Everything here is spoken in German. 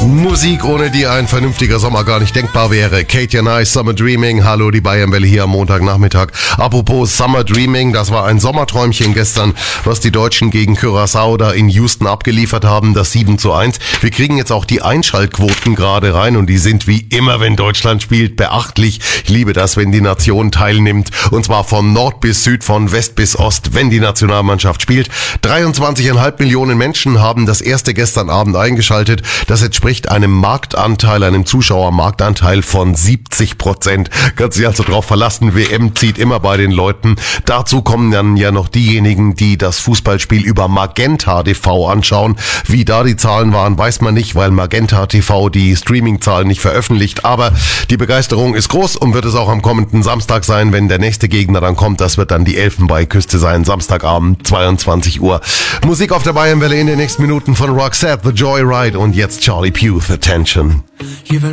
Musik, ohne die ein vernünftiger Sommer gar nicht denkbar wäre. Katy and I, Summer Dreaming. Hallo, die Bayernwelle hier am Montagnachmittag. Apropos Summer Dreaming, das war ein Sommerträumchen gestern, was die Deutschen gegen Curaçao da in Houston abgeliefert haben, das 7:1. Wir kriegen jetzt auch die Einschaltquoten gerade rein und die sind wie immer, wenn Deutschland spielt, beachtlich. Ich liebe das, wenn die Nation teilnimmt, und zwar von Nord bis Süd, von West bis Ost, wenn die Nationalmannschaft spielt. 23,5 Millionen Menschen haben das erste gestern Abend eingeschaltet. Das entspricht einem Marktanteil, einem Zuschauermarktanteil von 70%. Kannst dich also drauf verlassen, WM zieht immer bei den Leuten. Dazu kommen dann ja noch diejenigen, die das Fußballspiel über Magenta TV anschauen. Wie da die Zahlen waren, weiß man nicht, weil Magenta TV die Streaming-Zahlen nicht veröffentlicht. Aber die Begeisterung ist groß und wird es auch am kommenden Samstag sein, wenn der nächste Gegner dann kommt. Das wird dann die Elfenbeinküste sein, Samstagabend, 22 Uhr. Musik auf der Bayernwelle in den nächsten Minuten von Roxette, The Joyride und jetzt Charlie Puth, Attention.